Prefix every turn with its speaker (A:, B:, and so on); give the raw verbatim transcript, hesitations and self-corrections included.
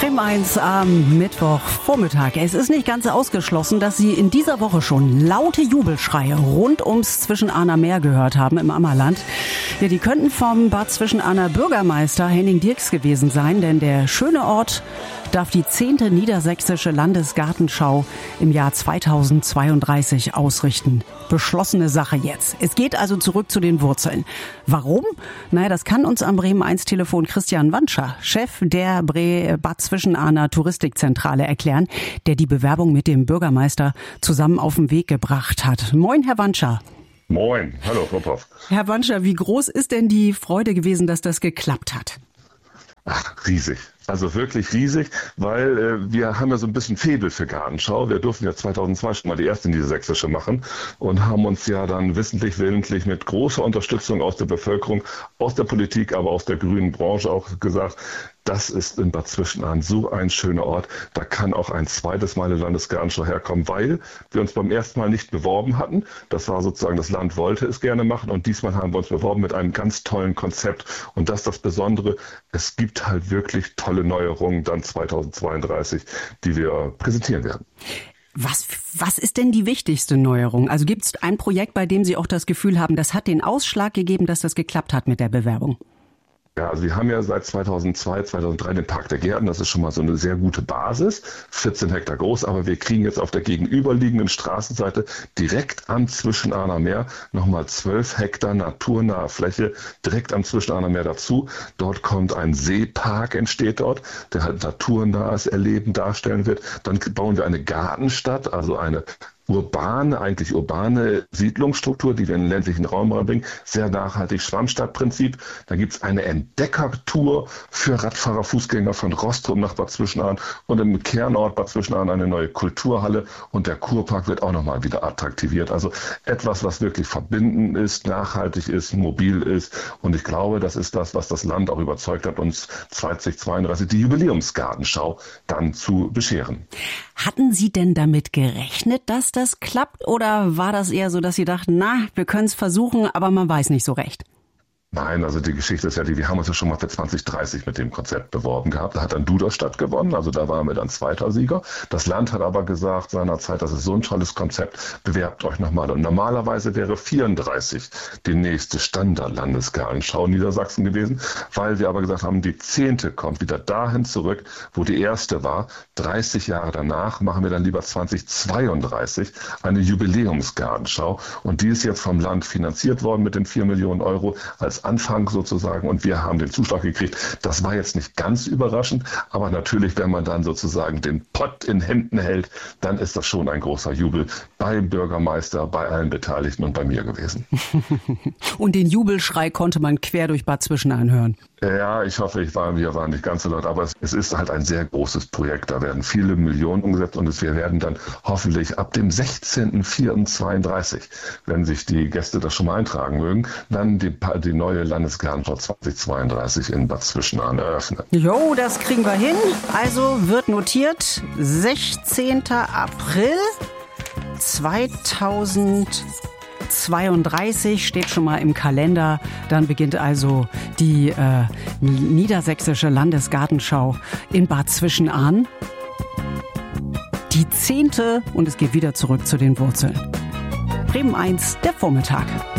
A: Bremen eins am Mittwochvormittag. Es ist nicht ganz ausgeschlossen, dass Sie in dieser Woche schon laute Jubelschreie rund ums Zwischenahner Meer gehört haben im Ammerland. Ja, die könnten vom Bad Zwischenahner Bürgermeister Henning Dirks gewesen sein, denn der schöne Ort darf die zehnte Niedersächsische Landesgartenschau im Jahr zweitausendzweiunddreißig ausrichten. Beschlossene Sache jetzt. Es geht also zurück zu den Wurzeln. Warum? Naja, das kann uns am Bremen eins Telefon Christian Wanscher, Chef der Bre Bad Zwischenahner Touristikzentrale, erklären, der die Bewerbung mit dem Bürgermeister zusammen auf den Weg gebracht hat. Moin, Herr Wanscher.
B: Moin, hallo Frau Poff.
A: Herr Wanscher, wie groß ist denn die Freude gewesen, dass das geklappt hat?
B: Ach, riesig. Also wirklich riesig, weil äh, wir haben ja so ein bisschen Faible für Gartenschau. Wir durften ja zweitausendzwei schon mal die erste niedersächsische machen und haben uns ja dann wissentlich, willentlich mit großer Unterstützung aus der Bevölkerung, aus der Politik, aber aus der grünen Branche auch gesagt, das ist in Bad Zwischenahn so ein schöner Ort, da kann auch ein zweites Mal eine Landesgartenschau herkommen, weil wir uns beim ersten Mal nicht beworben hatten. Das war sozusagen, das Land wollte es gerne machen und diesmal haben wir uns beworben mit einem ganz tollen Konzept. Und das ist das Besondere, es gibt halt wirklich tolle Neuerungen dann zweitausendzweiunddreißig, die wir präsentieren werden.
A: Was, was ist denn die wichtigste Neuerung? Also gibt es ein Projekt, bei dem Sie auch das Gefühl haben, das hat den Ausschlag gegeben, dass das geklappt hat mit der Bewerbung?
B: Ja, also wir haben ja seit zweitausendzwei, zweitausenddrei den Park der Gärten. Das ist schon mal so eine sehr gute Basis, vierzehn Hektar groß. Aber wir kriegen jetzt auf der gegenüberliegenden Straßenseite direkt am Zwischenahner Meer nochmal zwölf Hektar naturnahe Fläche direkt am Zwischenahner Meer dazu. Dort kommt ein Seepark, entsteht dort, der halt naturnahes Erleben darstellen wird. Dann bauen wir eine Gartenstadt, also eine urbane, eigentlich urbane Siedlungsstruktur, die wir in den ländlichen Raum reinbringen, sehr nachhaltig, Schwammstadtprinzip. Da gibt's eine Entdeckertour für Radfahrer, Fußgänger von Rostrum nach Bad Zwischenahn und im Kernort Bad Zwischenahn eine neue Kulturhalle und der Kurpark wird auch nochmal wieder attraktiviert. Also etwas, was wirklich verbindend ist, nachhaltig ist, mobil ist und ich glaube, das ist das, was das Land auch überzeugt hat, uns zweitausendzweiunddreißig die Jubiläumsgartenschau dann zu bescheren.
A: Hatten Sie denn damit gerechnet, dass das klappt? Oder war das eher so, dass Sie dachten, na, wir können es versuchen, aber man weiß nicht so recht?
B: Nein, also die Geschichte ist ja die, wir haben uns ja schon mal für zwanzig dreißig mit dem Konzept beworben gehabt. Da hat dann Duderstadt gewonnen, also da waren wir dann zweiter Sieger. Das Land hat aber gesagt seinerzeit, das ist so ein tolles Konzept, bewerbt euch nochmal. Und normalerweise wäre vierunddreißig die nächste Standard-Landesgartenschau Niedersachsen gewesen, weil wir aber gesagt haben, die zehnte kommt wieder dahin zurück, wo die erste war. dreißig Jahre danach machen wir dann lieber zweitausendzweiunddreißig eine Jubiläumsgartenschau. Und die ist jetzt vom Land finanziert worden mit den vier Millionen Euro als Anfang sozusagen und wir haben den Zuschlag gekriegt. Das war jetzt nicht ganz überraschend, aber natürlich, wenn man dann sozusagen den Pott in Händen hält, dann ist das schon ein großer Jubel beim Bürgermeister, bei allen Beteiligten und bei mir gewesen.
A: Und den Jubelschrei konnte man quer durch Bad Zwischenahn hören.
B: Ja, ich hoffe, ich war, wir waren nicht ganz so laut, aber es, es ist halt ein sehr großes Projekt. Da werden viele Millionen umgesetzt und es, wir werden dann hoffentlich ab dem sechzehnten vierten zweiunddreißig, wenn sich die Gäste das schon mal eintragen mögen, dann die, die neue Landesgartenschau zweitausendzweiunddreißig in Bad Zwischenahn eröffnen.
A: Jo, das kriegen wir hin. Also wird notiert, sechzehnten April zweitausendzweiunddreißig steht schon mal im Kalender. Dann beginnt also die äh, Niedersächsische Landesgartenschau in Bad Zwischenahn. Die zehnte und es geht wieder zurück zu den Wurzeln. Bremen eins, der Vormittag.